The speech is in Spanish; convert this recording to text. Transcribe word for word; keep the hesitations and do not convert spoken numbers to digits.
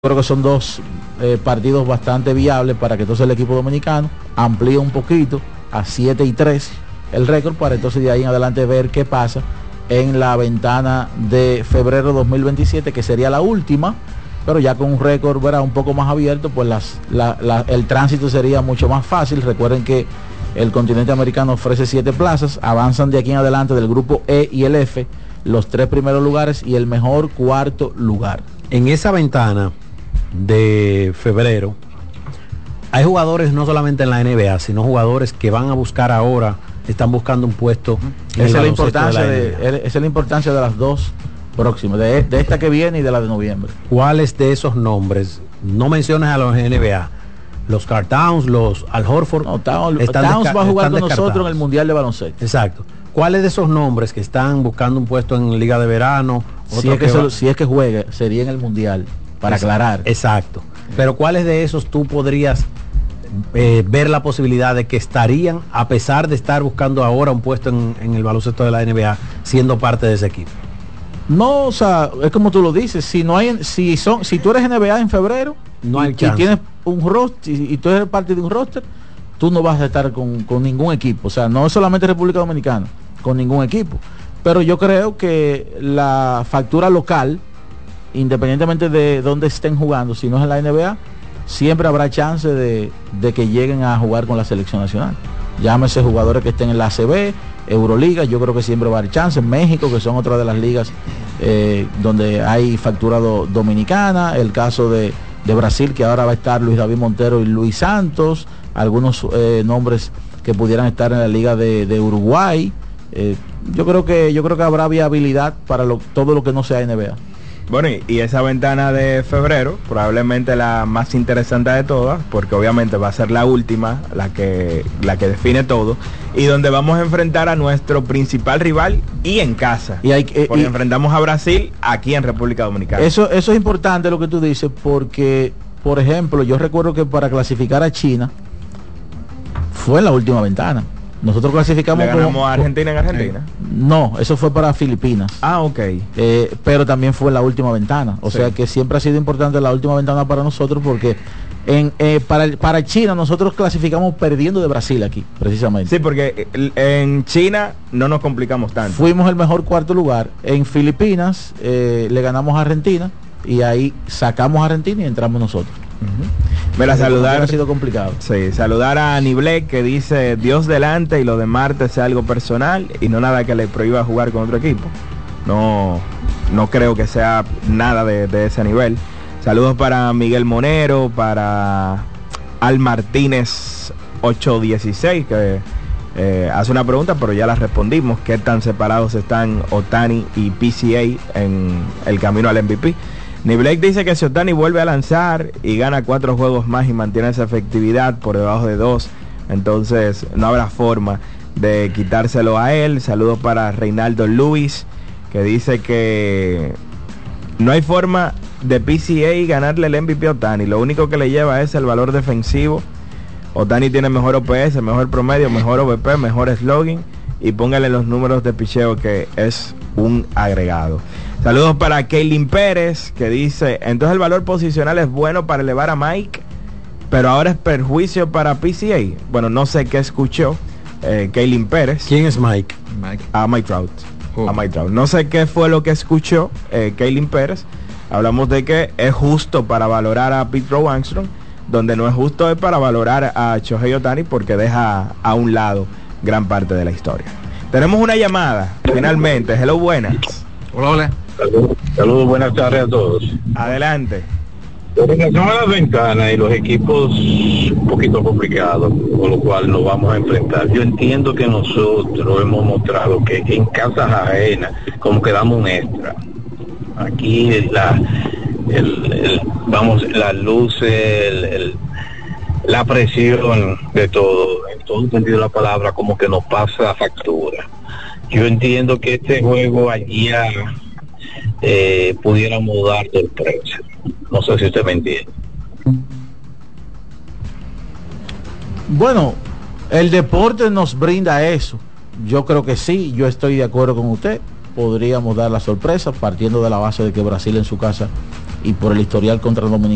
Creo que son dos eh, partidos bastante viables para que entonces el equipo dominicano amplíe un poquito a siete y tres el récord, para entonces de ahí en adelante ver qué pasa en la ventana de febrero dos mil veintisiete, que sería la última, pero ya con un récord, ¿verdad?, un poco más abierto, pues las, la, la, el tránsito sería mucho más fácil. Recuerden que el continente americano ofrece siete plazas, avanzan de aquí en adelante del grupo E y el F los tres primeros lugares y el mejor cuarto lugar. En esa ventana de febrero hay jugadores no solamente en la N B A, sino jugadores que van a buscar ahora, están buscando un puesto. Esa es la importancia de, de esa es la importancia de las dos próximas, de, de esta que viene y de la de noviembre. ¿Cuáles de esos nombres? No menciones a los N B A, los Karl Towns, los Al Horford. No, Towns, Towns va a jugar con nosotros en el Mundial de Baloncesto. Exacto. ¿Cuáles de esos nombres que están buscando un puesto en Liga de Verano? Si es que, que se, si es que juegue, sería en el Mundial, para exacto, aclarar. Exacto. Pero ¿cuáles de esos tú podrías eh, ver la posibilidad de que estarían, a pesar de estar buscando ahora un puesto en, en el baloncesto de la N B A, siendo parte de ese equipo? No, o sea, es como tú lo dices, si no hay, si son, si tú eres N B A en febrero, no hay y, chance. y tienes un roster y, y tú eres parte de un roster, tú no vas a estar con, con ningún equipo. O sea, no es solamente República Dominicana, con ningún equipo. Pero yo creo que la factura local, independientemente de dónde estén jugando, si no es en la N B A, siempre habrá chance de, de que lleguen a jugar con la selección nacional. Llámese jugadores que estén en la A C B, Euroliga, yo creo que siempre va a haber chance. En México, que son otras de las ligas eh, donde hay factura do, dominicana. El caso de, de Brasil, que ahora va a estar Luis David Montero y Luis Santos. Algunos eh, nombres que pudieran estar en la liga de, de Uruguay. Eh, yo creo que yo creo que habrá viabilidad para lo, todo lo que no sea N B A. Bueno, y, y esa ventana de febrero, probablemente la más interesante de todas, porque obviamente va a ser la última, la que, la que define todo, y donde vamos a enfrentar a nuestro principal rival y en casa. Y hay, eh, porque y, enfrentamos a Brasil aquí en República Dominicana. Eso, eso es importante lo que tú dices, porque, por ejemplo, yo recuerdo que para clasificar a China fue en la última ventana. Nosotros clasificamos. ¿Le ganamos como, a Argentina en Argentina? No, eso fue para Filipinas. Ah, ok. Eh, pero también fue en la última ventana. O sí. sea que siempre ha sido importante la última ventana para nosotros, porque en eh, para, para China nosotros clasificamos perdiendo de Brasil aquí, precisamente. Sí, porque en China no nos complicamos tanto. Fuimos el mejor cuarto lugar. En Filipinas eh, le ganamos a Argentina y ahí sacamos a Argentina y entramos nosotros. Uh-huh. Mira, saludar ha sido complicado. Sí, saludar a Niblek, que dice Dios delante y lo de Marte sea algo personal y no nada que le prohíba jugar con otro equipo. No, no creo que sea nada de, de ese nivel. Saludos para Miguel Monero, para Al Martínez ocho dieciséis, que eh, hace una pregunta, pero ya la respondimos. ¿Qué tan separados están Ohtani y P C A en el camino al M V P? Niblek dice que si Ohtani vuelve a lanzar y gana cuatro juegos más y mantiene esa efectividad por debajo de dos, entonces no habrá forma de quitárselo a él. Saludos para Reinaldo Luis, que dice que no hay forma de P C A ganarle el M V P a Ohtani. Lo único que le lleva es el valor defensivo. Ohtani tiene mejor O P S, mejor promedio, mejor O V P, mejor slogan, y póngale los números de picheo, que es un agregado. Saludos para Kaylin Pérez, que dice, entonces el valor posicional es bueno para elevar a Mike, pero ahora es perjuicio para P C A. Bueno, no sé qué escuchó eh, Kaylin Pérez. ¿Quién es Mike? Mike. A Mike Trout. Oh. A Mike Trout. No sé qué fue lo que escuchó eh, Kaylin Pérez. Hablamos de que es justo para valorar a Pete Rose Armstrong, donde no es justo es para valorar a Shohei Ohtani, porque deja a un lado gran parte de la historia. Tenemos una llamada, finalmente. Hello, buenas. Hola, hola. Saludos, saludos, buenas tardes a todos. Adelante. En relación a las ventanas y los equipos un poquito complicados, con lo cual nos vamos a enfrentar, yo entiendo que nosotros hemos mostrado que en casas ajenas como que damos un extra. Aquí la el, el, vamos las luces, el, el, la presión de todo, en todo sentido de la palabra, como que nos pasa factura. Yo entiendo que este juego allá eh, pudiéramos dar sorpresa. No sé si usted me entiende. Bueno, el deporte nos brinda eso. Yo creo que sí, yo estoy de acuerdo con usted. Podríamos dar la sorpresa partiendo de la base de que Brasil en su casa y por el historial contra Dominicana